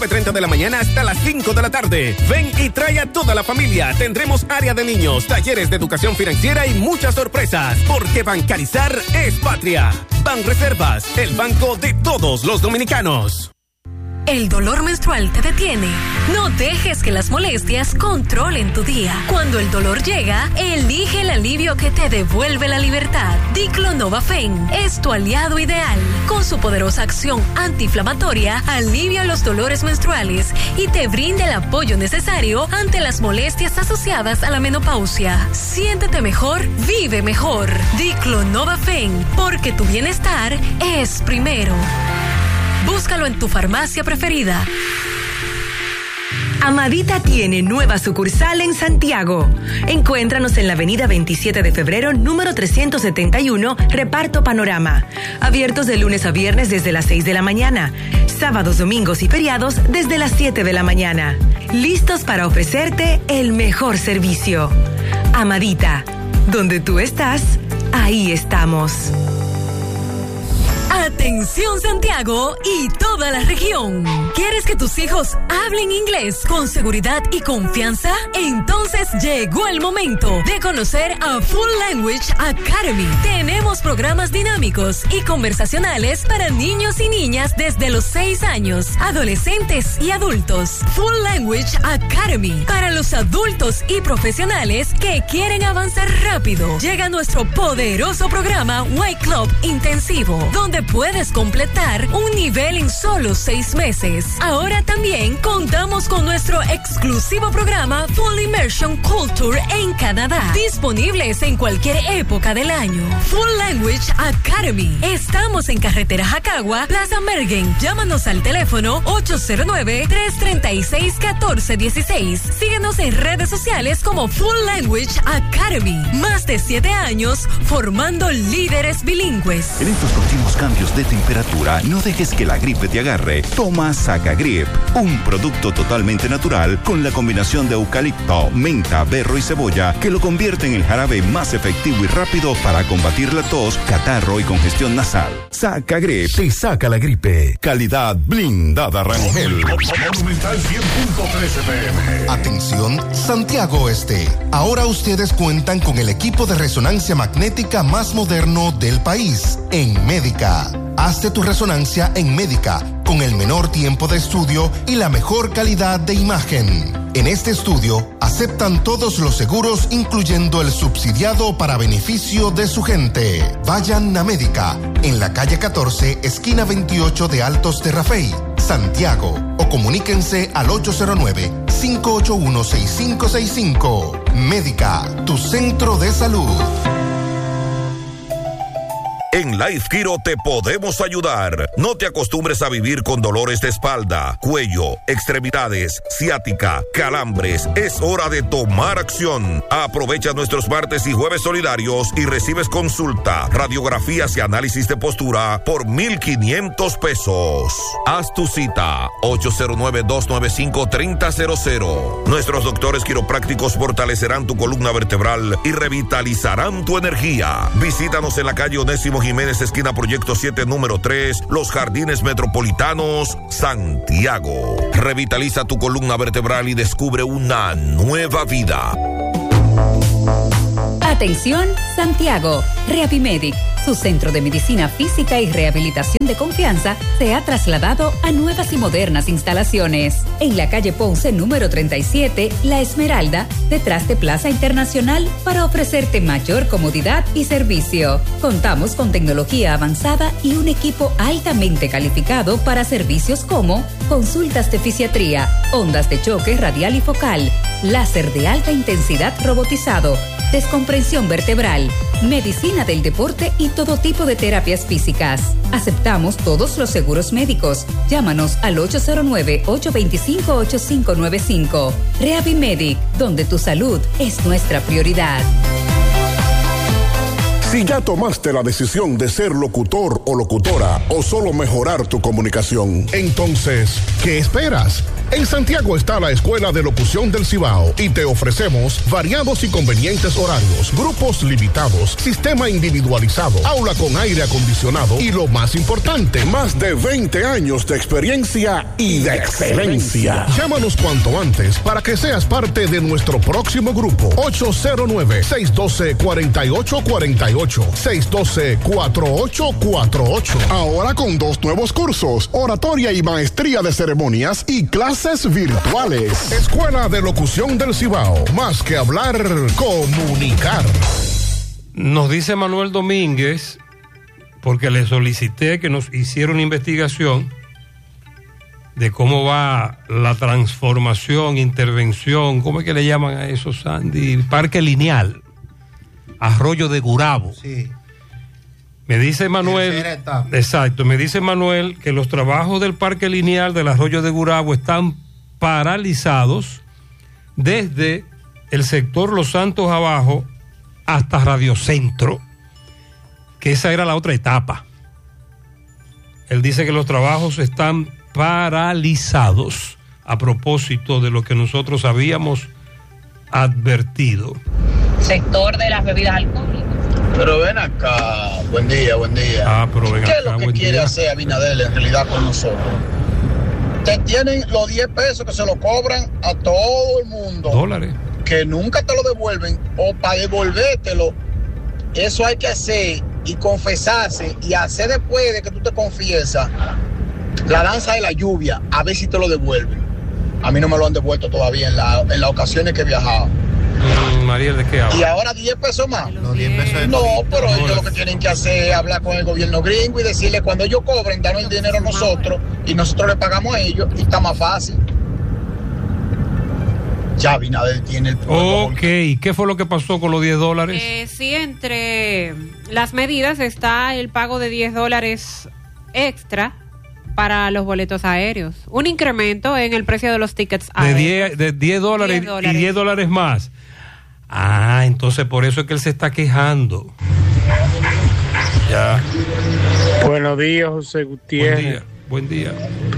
9:30 de la mañana hasta las 5 de la tarde. Ven y trae a toda la familia. Tendremos área de niños, talleres de educación financiera y muchas sorpresas. Porque bancarizar es patria. Banreservas, el banco de todos los dominicanos. ¿El dolor menstrual te detiene? No dejes que las molestias controlen tu día. Cuando el dolor llega, elige el alivio que te devuelve la libertad. Diclonova-Fen es tu aliado ideal. Con su poderosa acción antiinflamatoria, alivia los dolores menstruales y te brinda el apoyo necesario ante las molestias asociadas a la menopausia. Siéntete mejor, vive mejor. Diclonova-Fen, porque tu bienestar es primero. Búscalo en tu farmacia preferida. Amadita tiene nueva sucursal en Santiago. Encuéntranos en la avenida 27 de febrero, número 371, Reparto Panorama. Abiertos de lunes a viernes desde las 6 de la mañana. Sábados, domingos y feriados desde las 7 de la mañana. Listos para ofrecerte el mejor servicio. Amadita, donde tú estás, ahí estamos. Atención Santiago y toda la región. ¿Quieres que tus hijos hablen inglés con seguridad y confianza? Entonces llegó el momento de conocer a Full Language Academy. Tenemos programas dinámicos y conversacionales para niños y niñas desde los 6 años, adolescentes y adultos. Full Language Academy para los adultos y profesionales que quieren avanzar rápido. Llega nuestro poderoso programa White Club Intensivo, donde puedes completar un nivel en solo 6 meses. Ahora también contamos con nuestro exclusivo programa Full Immersion Culture en Canadá, disponibles en cualquier época del año. Full Language Academy. Estamos en Carretera Jacagua, Plaza Mergen. Llámanos al teléfono 809-336-1416. Síguenos en redes sociales como Full Language Academy. Más de 7 años formando líderes bilingües. En estos continuos cambios de temperatura, no dejes que la gripe te agarre. Toma Sacagrip, un producto totalmente natural con la combinación de eucalipto, menta, berro y cebolla que lo convierte en el jarabe más efectivo y rápido para combatir la tos, catarro y congestión nasal. Sacagrip te saca la gripe. Calidad blindada Rangel. Monumental 100.13 PM. Atención, Santiago Este. Ahora ustedes cuentan con el equipo de resonancia magnética más moderno del país, en Médica. Hazte tu resonancia en Médica, con el menor tiempo de estudio y la mejor calidad de imagen. En este estudio, aceptan todos los seguros, incluyendo el subsidiado para beneficio de su gente. Vayan a Médica, en la calle 14, esquina 28 de Altos de Rafey, Santiago, o comuníquense al 809-581-6565. Médica, tu centro de salud. En Life Kiro te podemos ayudar. No te acostumbres a vivir con dolores de espalda, cuello, extremidades, ciática, calambres. Es hora de tomar acción. Aprovecha nuestros martes y jueves solidarios y recibes consulta, radiografías y análisis de postura por $1,500. Haz tu cita 809-295-3000. Nuestros doctores quiroprácticos fortalecerán tu columna vertebral y revitalizarán tu energía. Visítanos en la calle Onésimo Jiménez, esquina Proyecto 7, número 3, Los Jardines Metropolitanos, Santiago. Revitaliza tu columna vertebral y descubre una nueva vida. Atención, Santiago. Rehabimedic, su centro de medicina física y rehabilitación de confianza, se ha trasladado a nuevas y modernas instalaciones. En la calle Ponce, número 37, La Esmeralda, detrás de Plaza Internacional, para ofrecerte mayor comodidad y servicio. Contamos con tecnología avanzada y un equipo altamente calificado para servicios como consultas de fisiatría, ondas de choque radial y focal, láser de alta intensidad robotizado, descompresión vertebral, medicina del deporte y todo tipo de terapias físicas. Aceptamos todos los seguros médicos. Llámanos al 809-825-8595. Rehabimedic, donde tu salud es nuestra prioridad. Si ya tomaste la decisión de ser locutor o locutora o solo mejorar tu comunicación, entonces, ¿qué esperas? En Santiago está la Escuela de Locución del Cibao y te ofrecemos variados y convenientes horarios, grupos limitados, sistema individualizado, aula con aire acondicionado y lo más importante, más de 20 años de experiencia y de excelencia. Llámanos cuanto antes para que seas parte de nuestro próximo grupo. 809-612-4848, 612-4848. Ahora con 2 nuevos cursos, oratoria y maestría de ceremonias y clases virtuales. Escuela de Locución del Cibao. Más que hablar, comunicar. Nos dice Manuel Domínguez, porque le solicité que nos hiciera una investigación de cómo va la transformación, intervención, ¿cómo es que le llaman a eso, Sandy? Parque Lineal, Arroyo de Gurabo. Sí. Me dice Manuel, exacto, me dice Manuel que los trabajos del Parque Lineal del Arroyo de Gurabo están paralizados desde el sector Los Santos abajo hasta Radio Centro, que esa era la otra etapa. Él dice que los trabajos están paralizados a propósito de lo que nosotros habíamos advertido. Sector de las bebidas alcohólicas. Pero ven acá, buen día. Pero ven ¿Qué acá, es lo que quiere hacer Abinader en realidad con nosotros? Te tienen los 10 pesos que se lo cobran a todo el mundo. Dólares. Que nunca te lo devuelven, o para devolvértelo, eso hay que hacer y confesarse y hacer después de que tú te confiesas la danza de la lluvia, a ver si te lo devuelven. A mí no me lo han devuelto todavía en las ocasiones que he viajado. Mariel, ¿de qué habla? Y ahora 10 pesos más. Los 10 pesos No, pero ellos lo que tienen que hacer es hablar con el gobierno gringo y decirle cuando ellos cobren, danos el dinero a nosotros y nosotros le pagamos a ellos y está más fácil. Ya Abinader tiene el problema. Ok, ¿qué fue lo que pasó con los $10? Sí, entre las medidas está el pago de $10 extra para los boletos aéreos. Un incremento en el precio de los tickets aéreos. De $10 y $10 más. Ah, entonces por eso es que él se está quejando. Ya. Buenos días, José Gutiérrez. Buen día.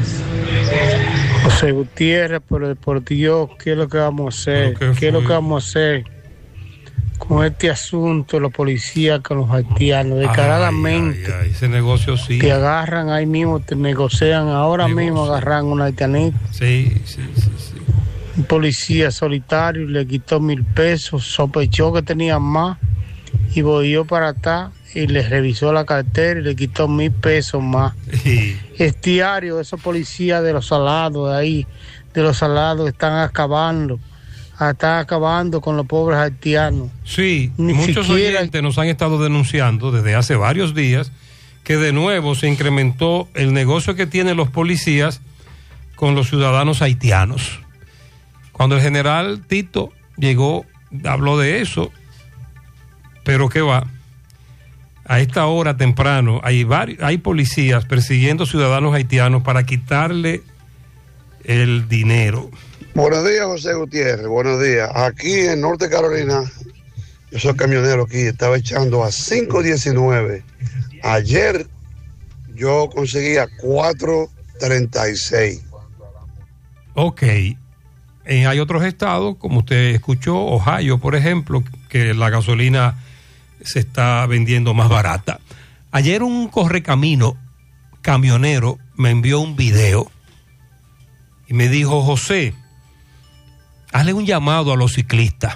José Gutiérrez, por Dios, ¿qué es lo que vamos a hacer? ¿Qué es lo que vamos a hacer con este asunto, los policías con los haitianos? Descaradamente. Ese negocio sí. Te agarran ahí mismo, te negocian, ahora mismo agarran una haitianita. Sí. Un policía solitario le quitó 1,000 pesos, sospechó que tenía más y volvió para atrás y le revisó la cartera y le quitó 1,000 pesos más. Sí. Es diario, esos policías de los salados, de ahí, de los salados, están acabando con los pobres haitianos. Sí, muchos oyentes nos han estado denunciando desde hace varios días que de nuevo se incrementó el negocio que tienen los policías con los ciudadanos haitianos. Cuando el general Tito llegó, habló de eso, pero ¿qué va? A esta hora temprano hay policías persiguiendo ciudadanos haitianos para quitarle el dinero. Buenos días, José Gutiérrez, buenos días. Aquí en Norte Carolina, yo soy camionero aquí, estaba echando a 5.19. Ayer yo conseguía 4.36. Ok. Hay otros estados, como usted escuchó, Ohio, por ejemplo, que la gasolina se está vendiendo más barata. Ayer un correcamino camionero me envió un video y me dijo: José, hazle un llamado a los ciclistas.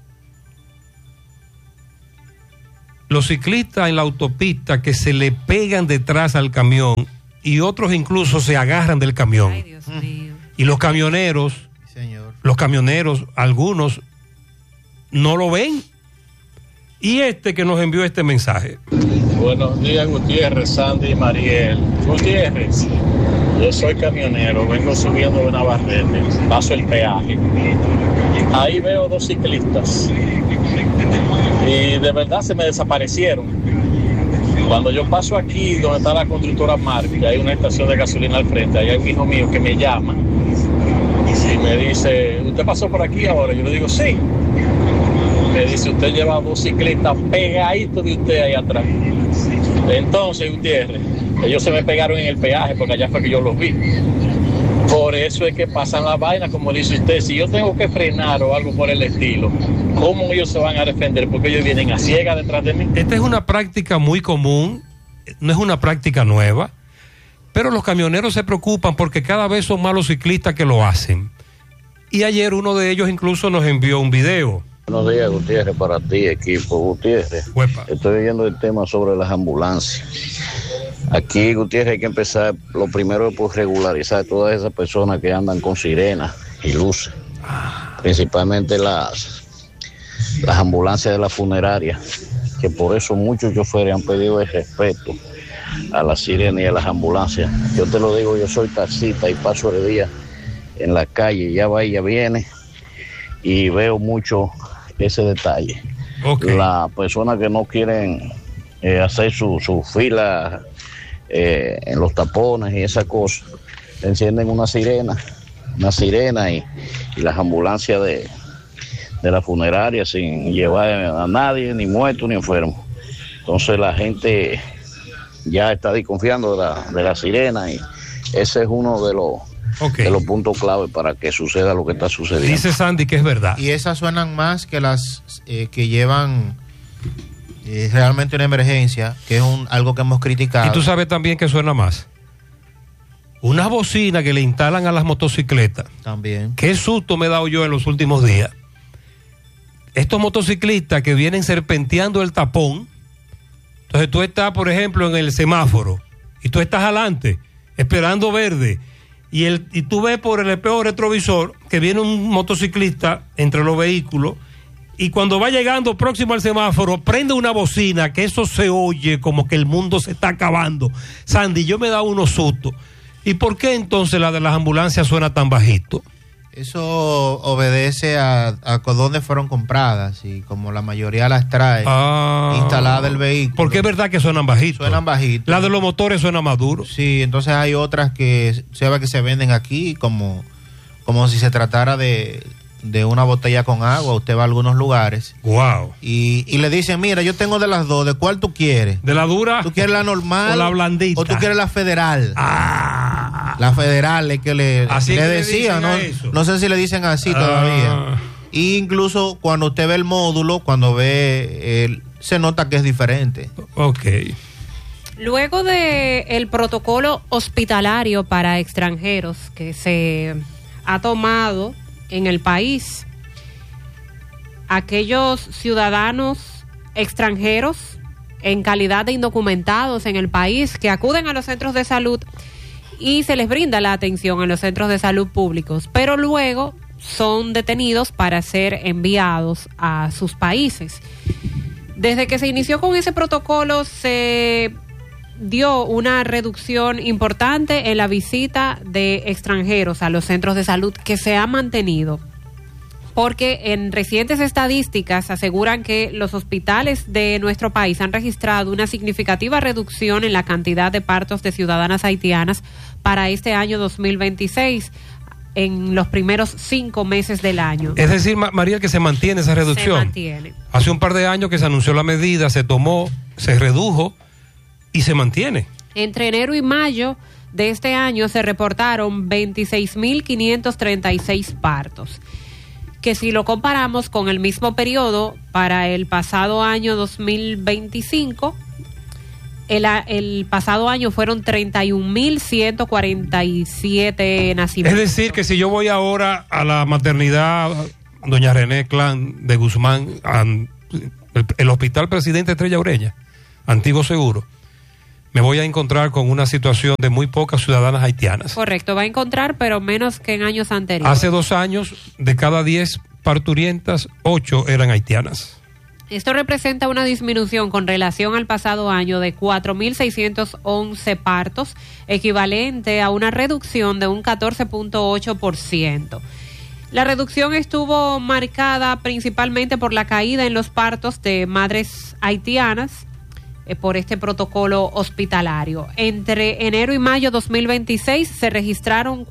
Los ciclistas en la autopista que se le pegan detrás al camión y otros incluso se agarran del camión. Ay, Dios mío. Y los camioneros, algunos no lo ven. Y este que nos envió este mensaje. Buenos días, Gutiérrez, Sandy y Mariel. Gutiérrez, yo soy camionero, vengo subiendo de Navarrete, paso el peaje. Ahí veo 2 ciclistas y de verdad se me desaparecieron. Cuando yo paso aquí donde está la constructora Marca, hay una estación de gasolina al frente, ahí hay un hijo mío que me llama y me dice: ¿usted pasó por aquí ahora? Yo le digo: sí. Me dice: usted lleva 2 ciclistas pegaditos de usted ahí atrás. Entonces, Gutiérrez, ellos se me pegaron en el peaje porque allá fue que yo los vi. Por eso es que pasan las vainas, como dice usted. Si yo tengo que frenar o algo por el estilo, ¿cómo ellos se van a defender? Porque ellos vienen a ciegas detrás de mí. Esta es una práctica muy común, no es una práctica nueva, pero los camioneros se preocupan porque cada vez son más los ciclistas que lo hacen. Y ayer uno de ellos incluso nos envió un video. Buenos días, Gutiérrez, para ti, equipo. Gutiérrez, estoy viendo el tema sobre las ambulancias. Aquí, Gutiérrez, hay que empezar, lo primero es por regularizar todas esas personas que andan con sirenas y luces, principalmente las ambulancias de la funeraria, que por eso muchos choferes han pedido el respeto a las sirenas y a las ambulancias. Yo te lo digo, yo soy taxista y paso el día en la calle, ya va y ya viene, y veo mucho ese detalle. Las personas que no quieren hacer su fila en los tapones y esas cosas, encienden una sirena y las ambulancias de la funeraria sin llevar a nadie, ni muerto ni enfermo. Entonces la gente ya está desconfiando de la sirena, y ese es uno de los puntos clave para que suceda lo que está sucediendo. Dice Sandy que es verdad. Y esas suenan más que las que llevan realmente una emergencia, que es algo que hemos criticado. Y tú sabes también que suena más. Unas bocinas que le instalan a las motocicletas. También. Qué susto me he dado yo en los últimos días. Estos motociclistas que vienen serpenteando el tapón. Entonces tú estás, por ejemplo, en el semáforo y tú estás adelante esperando verde, y tú ves por el espejo retrovisor que viene un motociclista entre los vehículos, y cuando va llegando próximo al semáforo prende una bocina que eso se oye como que el mundo se está acabando. Sandy, yo me he dado unos sustos. ¿Y por qué entonces la de las ambulancias suena tan bajito? Eso obedece a dónde fueron compradas, y como la mayoría las trae instalada el vehículo. Porque es verdad que suenan bajitos. Suenan bajitos. La de los motores suena más duro. Sí, entonces hay otras que se venden aquí como si se tratara de una botella con agua. Usted va a algunos lugares. Wow. Y le dicen, mira, yo tengo de las dos, ¿de cuál tú quieres? ¿De la dura? ¿Tú quieres la normal? ¿O la blandita? ¿O tú quieres la federal? La federal es que le decía, ¿no? No sé si le dicen así todavía. Y incluso cuando usted ve el módulo, cuando ve, se nota que es diferente. Ok. Luego de el protocolo hospitalario para extranjeros que se ha tomado en el país, aquellos ciudadanos extranjeros en calidad de indocumentados en el país que acuden a los centros de salud y se les brinda la atención en los centros de salud públicos, pero luego son detenidos para ser enviados a sus países. Desde que se inició con ese protocolo se dio una reducción importante en la visita de extranjeros a los centros de salud, que se ha mantenido, porque en recientes estadísticas aseguran que los hospitales de nuestro país han registrado una significativa reducción en la cantidad de partos de ciudadanas haitianas para este año 2026, en los primeros 5 meses del año. Es decir, María, que se mantiene esa reducción. Se mantiene. Hace un par de años que se anunció la medida, se tomó, se redujo y se mantiene. Entre enero y mayo de este año se reportaron 26.536 partos, que si lo comparamos con el mismo periodo para el pasado año 2025, el pasado año fueron 31.147 nacimientos. Es decir, que si yo voy ahora a la maternidad Doña René Clan de Guzmán, el Hospital Presidente Estrella Ureña, Antiguo Seguro, me voy a encontrar con una situación de muy pocas ciudadanas haitianas. Correcto, va a encontrar, pero menos que en años anteriores. Hace 2 años, de cada 10 parturientas, 8 eran haitianas. Esto representa una disminución con relación al pasado año de 4.611 partos, equivalente a una reducción de un 14.8%. La reducción estuvo marcada principalmente por la caída en los partos de madres haitianas, por este protocolo hospitalario. Entre enero y mayo 2026 se registraron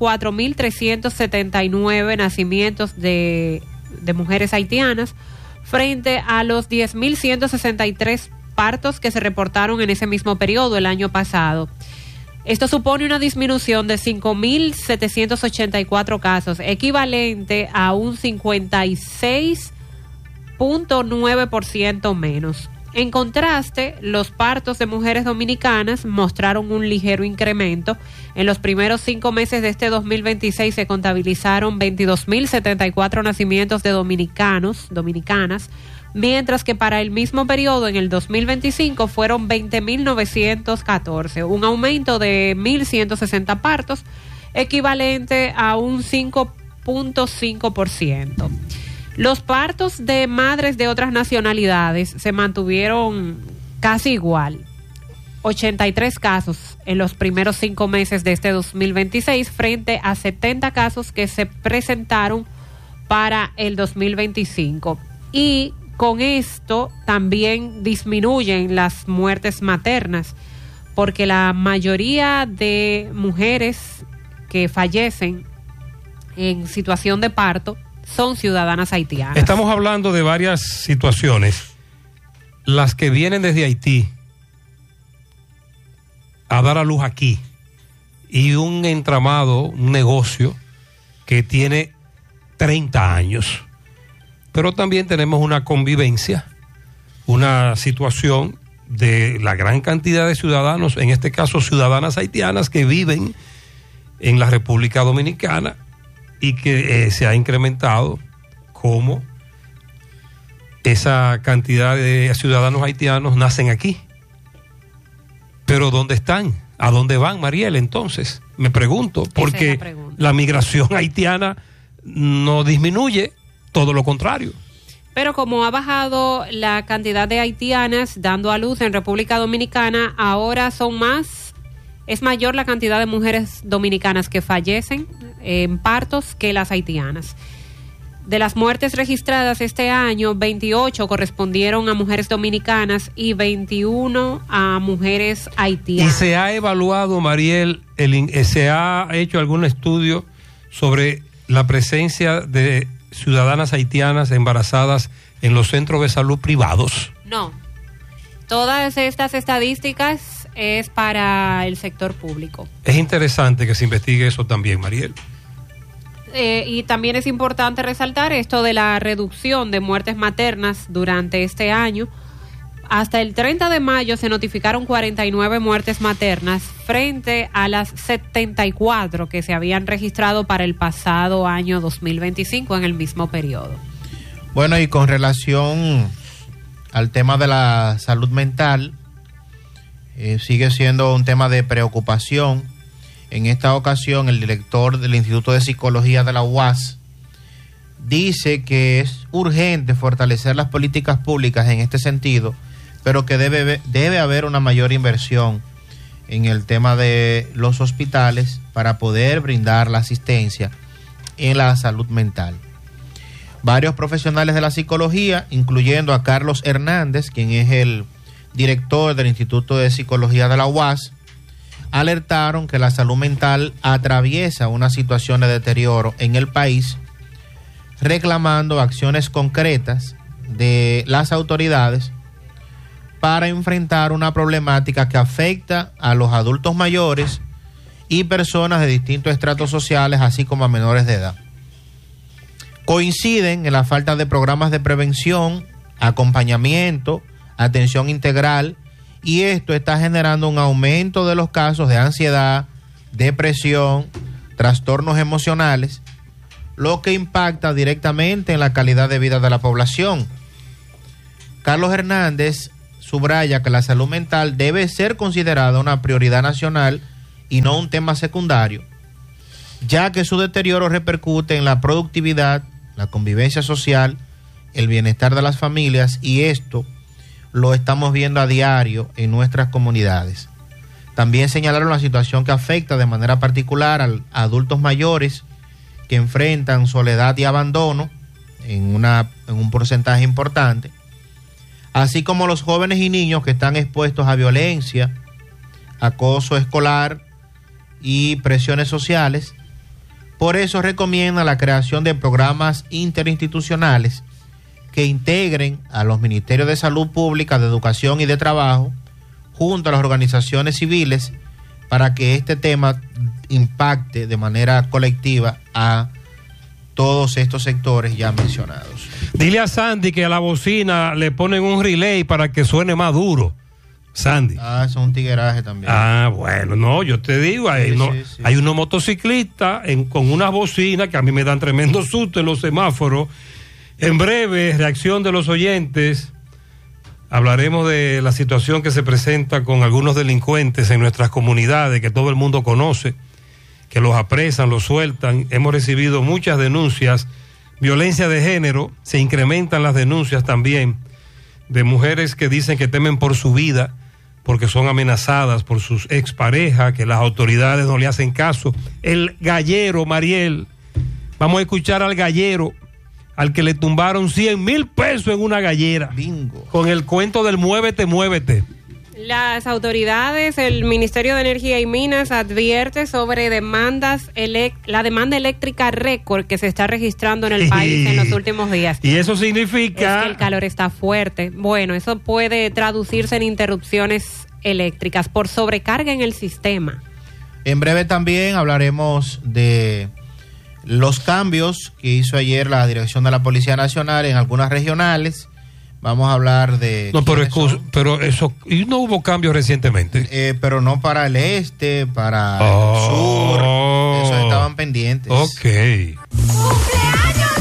4.379 nacimientos de mujeres haitianas frente a los 10.163 partos que se reportaron en ese mismo periodo el año pasado. Esto supone una disminución de 5.784 casos, equivalente a un 56.9% menos. En contraste, los partos de mujeres dominicanas mostraron un ligero incremento. En los primeros 5 meses de este 2026 se contabilizaron 22.074 nacimientos de dominicanas, mientras que para el mismo periodo en el 2025 fueron 20.914, un aumento de 1.160 partos, equivalente a un 5.5%. Los partos de madres de otras nacionalidades se mantuvieron casi igual, 83 casos en los primeros 5 meses de este 2026 frente a 70 casos que se presentaron para el 2025. Y con esto también disminuyen las muertes maternas, porque la mayoría de mujeres que fallecen en situación de parto son ciudadanas haitianas. Estamos hablando de varias situaciones. Las que vienen desde Haití a dar a luz aquí, y un entramado, un negocio que tiene 30 años. Pero también tenemos una convivencia, una situación de la gran cantidad de ciudadanos, en este caso ciudadanas haitianas, que viven en la República Dominicana y que se ha incrementado como esa cantidad de ciudadanos haitianos nacen aquí. Pero ¿dónde están? ¿A dónde van, Mariel? Entonces, me pregunto, porque la migración haitiana no disminuye, todo lo contrario. Pero como ha bajado la cantidad de haitianas dando a luz en República Dominicana, ahora es mayor la cantidad de mujeres dominicanas que fallecen en partos que las haitianas. De las muertes registradas este año, 28 correspondieron a mujeres dominicanas y 21 a mujeres haitianas. ¿Y se ha evaluado, Mariel, se ha hecho algún estudio sobre la presencia de ciudadanas haitianas embarazadas en los centros de salud privados? No. Todas estas estadísticas es para el sector público. Es interesante que se investigue eso también, Mariel. Y también es importante resaltar esto de la reducción de muertes maternas durante este año. Hasta el 30 de mayo se notificaron 49 muertes maternas frente a las 74 que se habían registrado para el pasado año 2025 en el mismo periodo. Bueno, y con relación al tema de la salud mental, sigue siendo un tema de preocupación. En esta ocasión, el director del Instituto de Psicología de la UAS dice que es urgente fortalecer las políticas públicas en este sentido, pero que debe haber una mayor inversión en el tema de los hospitales para poder brindar la asistencia en la salud mental. Varios profesionales de la psicología, incluyendo a Carlos Hernández, quien es el director del Instituto de Psicología de la UAS, alertaron que la salud mental atraviesa una situación de deterioro en el país, reclamando acciones concretas de las autoridades para enfrentar una problemática que afecta a los adultos mayores y personas de distintos estratos sociales, así como a menores de edad. Coinciden en la falta de programas de prevención, acompañamiento, atención integral, y esto está generando un aumento de los casos de ansiedad, depresión, trastornos emocionales, lo que impacta directamente en la calidad de vida de la población. Carlos Hernández subraya que la salud mental debe ser considerada una prioridad nacional y no un tema secundario, ya que su deterioro repercute en la productividad, la convivencia social, el bienestar de las familias, y esto lo estamos viendo a diario en nuestras comunidades. También señalaron la situación que afecta de manera particular a adultos mayores que enfrentan soledad y abandono en un porcentaje importante, así como los jóvenes y niños que están expuestos a violencia, acoso escolar y presiones sociales. Por eso recomienda la creación de programas interinstitucionales que integren a los Ministerios de Salud Pública, de Educación y de Trabajo, junto a las organizaciones civiles, para que este tema impacte de manera colectiva a todos estos sectores ya mencionados. Dile a Sandy que a la bocina le ponen un relay para que suene más duro. Sandy. Eso es un tigueraje también. Bueno, no, yo te digo, hay unos motociclistas con unas bocinas que a mí me dan tremendo susto en los semáforos. En breve, reacción de los oyentes. Hablaremos de la situación que se presenta con algunos delincuentes en nuestras comunidades, que todo el mundo conoce, que los apresan, los sueltan. Hemos recibido muchas denuncias. Violencia de género, se incrementan las denuncias también de mujeres que dicen que temen por su vida porque son amenazadas por sus exparejas, que las autoridades no le hacen caso. El gallero, Mariel, vamos a escuchar al gallero, al que le tumbaron 100,000 pesos en una gallera. Bingo. Con el cuento del muévete, muévete. Las autoridades, el Ministerio de Energía y Minas advierte sobre la demanda eléctrica récord que se está registrando en el país en los últimos días. Y eso significa... Es que el calor está fuerte. Bueno, eso puede traducirse en interrupciones eléctricas por sobrecarga en el sistema. En breve también hablaremos de los cambios que hizo ayer la dirección de la Policía Nacional en algunas regionales. Vamos a hablar de... No, pero eso... ¿Y no hubo cambios recientemente? Pero no para el este, para el sur. Esos estaban pendientes. Ok. ¡Cumpleaños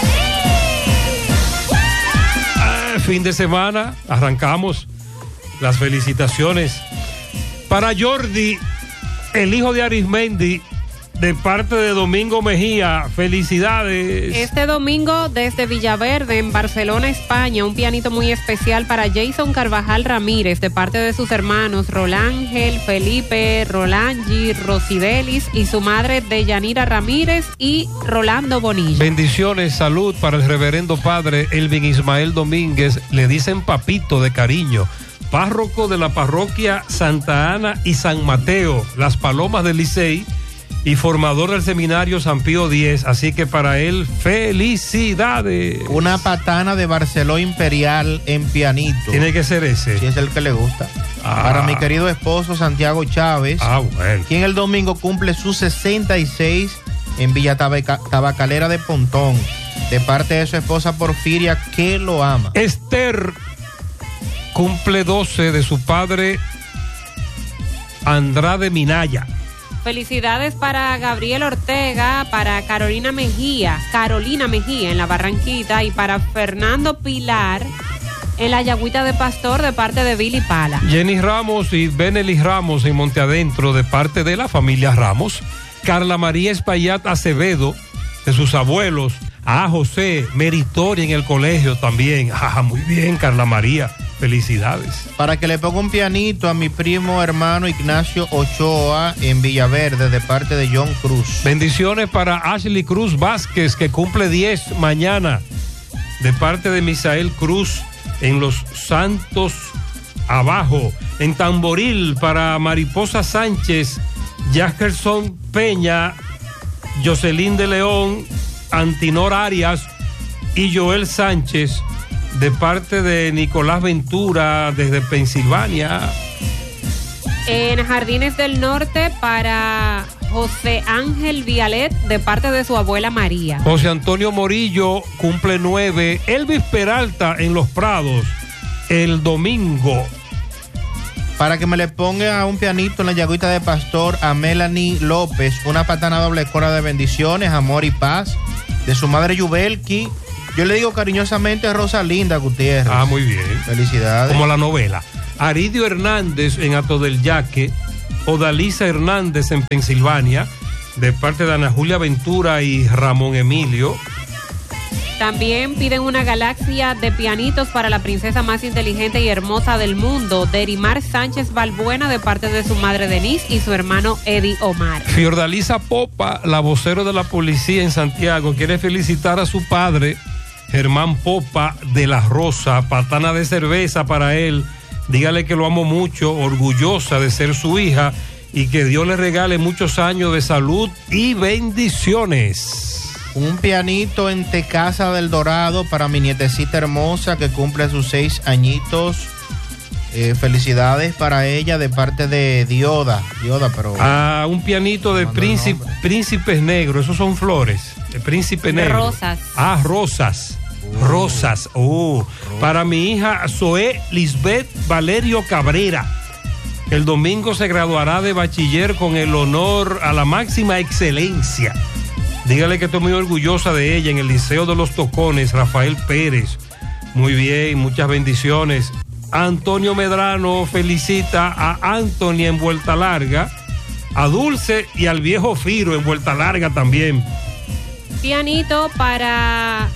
feliz! Fin de semana, arrancamos las felicitaciones para Jordi, el hijo de Arismendi, de parte de Domingo Mejía. Felicidades. Este domingo desde Villaverde, en Barcelona, España, un pianito muy especial para Jason Carvajal Ramírez, de parte de sus hermanos Rolángel, Felipe, Rolangi, Rosidelis y su madre Deyanira Ramírez y Rolando Bonilla. Bendiciones, salud para el reverendo padre Elvin Ismael Domínguez, le dicen papito de cariño, párroco de la parroquia Santa Ana y San Mateo, Las Palomas del Licey, y formador del seminario San Pío X, así que para él, felicidades. Una patana de Barceló Imperial en pianito. Tiene que ser ese. Si es el que le gusta. Para mi querido esposo Santiago Chávez, bueno, quien el domingo cumple sus 66 en Villa Tabacalera de Pontón, de parte de su esposa Porfiria, que lo ama. Esther cumple 12 de su padre Andrade Minaya. Felicidades para Gabriel Ortega, para Carolina Mejía en la Barranquita, y para Fernando Pilar en la Yagüita de Pastor, de parte de Billy Pala. Jenny Ramos y Benelis Ramos en Monte Adentro, de parte de la familia Ramos. Carla María Espaillat Acevedo, de sus abuelos. José Meritoria en el colegio también. Muy bien, Carla María. Felicidades. Para que le ponga un pianito a mi primo hermano Ignacio Ochoa en Villaverde, de parte de John Cruz. Bendiciones para Ashley Cruz Vázquez, que cumple 10 mañana, de parte de Misael Cruz en Los Santos Abajo. En Tamboril para Mariposa Sánchez, Jaskerson Peña, Jocelyn de León, Antinor Arias y Joel Sánchez, de parte de Nicolás Ventura desde Pensilvania. En Jardines del Norte para José Ángel Vialet, de parte de su abuela María. José Antonio Morillo cumple 9. Elvis Peralta en Los Prados el domingo. Para que me le ponga un pianito en la Yagüita de Pastor a Melanie López, una patana doble cora de bendiciones, amor y paz, de su madre Yubelki. Yo le digo cariñosamente a Rosalinda Gutiérrez. Muy bien. Felicidades. Como la novela. Aridio Hernández en Ato del Yaque, Odalisa Hernández en Pensilvania, de parte de Ana Julia Ventura y Ramón Emilio. También piden una galaxia de pianitos para la princesa más inteligente y hermosa del mundo, Derimar Sánchez Balbuena, de parte de su madre Denise y su hermano Eddie Omar. Fiordalisa Popa, la vocero de la policía en Santiago, quiere felicitar a su padre, Germán Popa de la Rosa, patana de cerveza para él. Dígale que lo amo mucho, orgullosa de ser su hija, y que Dios le regale muchos años de salud y bendiciones. Un pianito en Tecasa del Dorado para mi nietecita hermosa que cumple sus 6 añitos. Felicidades para ella de parte de Dioda, pero... Un pianito de príncipes negros, esos son flores, de príncipe negro. Rosas. Rosas. Rosas. Para mi hija Zoé Lisbeth Valerio Cabrera. El domingo se graduará de bachiller con el honor a la máxima excelencia. Dígale que estoy muy orgullosa de ella en el Liceo de los Tocones, Rafael Pérez. Muy bien, muchas bendiciones. Antonio Medrano felicita a Anthony en Vuelta Larga, a Dulce y al viejo Firo en Vuelta Larga también. Pianito para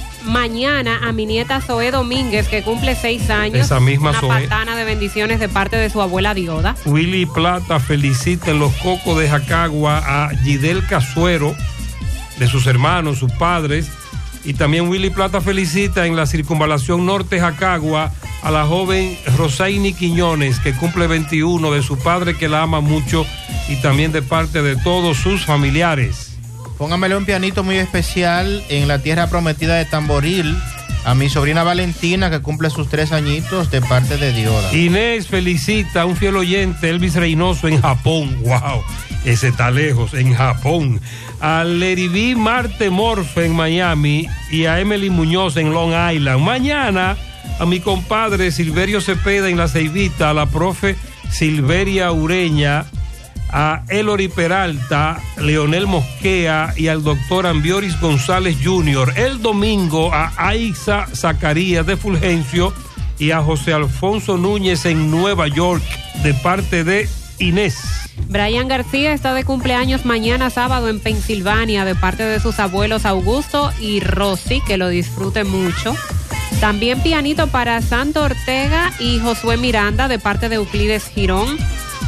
mañana a mi nieta Zoé Domínguez, que cumple 6 años. Esa misma una Zoé. patana de bendiciones de parte de su abuela Dioda. Willy Plata felicita en Los Cocos de Jacagua a Gidel Casuero, de sus hermanos, sus padres. Y también Willy Plata felicita en la Circunvalación Norte Jacagua a la joven Rosaini Quiñones, que cumple 21, de su padre, que la ama mucho, y también de parte de todos sus familiares. Póngamele un pianito muy especial en la tierra prometida de Tamboril a mi sobrina Valentina, que cumple sus 3 añitos, de parte de Dioda. Inés felicita a un fiel oyente, Elvis Reynoso, en Japón. ¡Wow! Ese está lejos, en Japón. A Leriví Marte Morfe en Miami y a Emily Muñoz en Long Island. Mañana a mi compadre Silverio Cepeda en La Ceibita, a la profe Silveria Ureña, a Elory Peralta, Leonel Mosquea y al doctor Ambioris González Jr. El domingo a Aiza Zacarías de Fulgencio y a José Alfonso Núñez en Nueva York, de parte de Inés. Brian García está de cumpleaños mañana sábado en Pensilvania, de parte de sus abuelos Augusto y Rosy, que lo disfrute mucho. También pianito para Santo Ortega y Josué Miranda, de parte de Euclides Girón.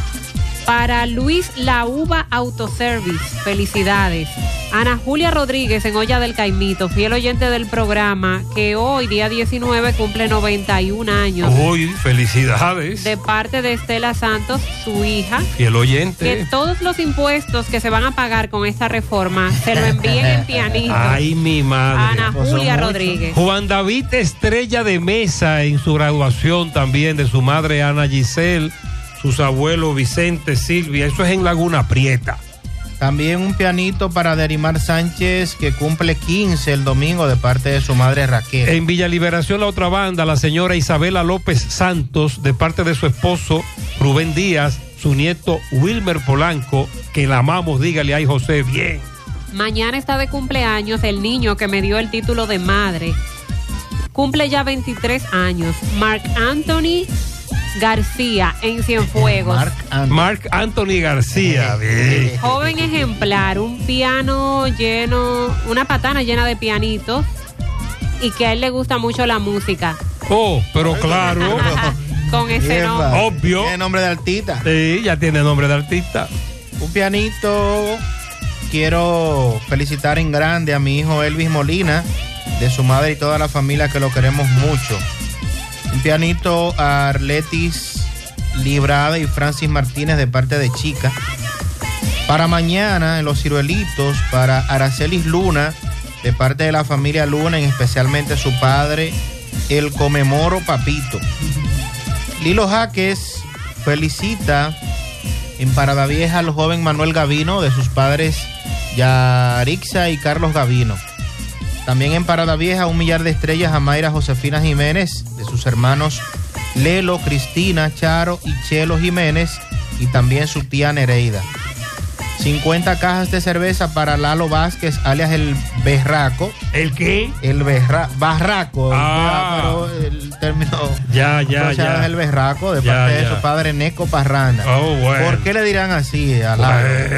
Para Luis La Uva Autoservice, felicidades. Ana Julia Rodríguez en Olla del Caimito, fiel oyente del programa, que hoy, día 19, cumple 91 años. Hoy, felicidades. De parte de Estela Santos, su hija. Fiel oyente. Que todos los impuestos que se van a pagar con esta reforma se lo envíen en pianito. Ay, mi madre. Ana Julia Rodríguez. Juan David Estrella de Mesa en su graduación también, de su madre Ana Giselle, sus abuelos Vicente, Silvia. Eso es en Laguna Prieta. También un pianito para Derimar Sánchez, que cumple 15 el domingo, de parte de su madre Raquel. En Villa Liberación, la otra banda, la señora Isabela López Santos, de parte de su esposo Rubén Díaz, su nieto Wilmer Polanco, que la amamos, dígale ay José, bien. Mañana está de cumpleaños el niño que me dio el título de madre. Cumple ya 23 años. Mark Anthony García en Cienfuegos. Mark Anthony García. Bien. Joven ejemplar, un piano lleno, una patana llena de pianitos, y que a él le gusta mucho la música. Oh, pero claro. Con ese nombre. Obvio. Tiene nombre de artista. Sí, ya tiene nombre de artista. Un pianito. Quiero felicitar en grande a mi hijo Elvis Molina, de su madre y toda la familia, que lo queremos mucho. Un pianito a Arletis Librada y Francis Martínez, de parte de Chica. Para mañana en Los Ciruelitos, para Aracelis Luna, de parte de la familia Luna, y especialmente su padre, el Comemoro Papito. Lilo Jaques felicita en Parada Vieja al joven Manuel Gavino, de sus padres Yarixa y Carlos Gavino. También en Parada Vieja, 1 millar de estrellas a Mayra Josefina Jiménez, de sus hermanos Lelo, Cristina, Charo y Chelo Jiménez, y también su tía Nereida. 50 cajas de cerveza para Lalo Vázquez, alias el Berraco. ¿El qué? El Barraco. Pero el término. Ya. Es el Berraco, de parte de su padre Neco Parranda. Oh, bueno. ¿Por qué le dirán así a Lalo?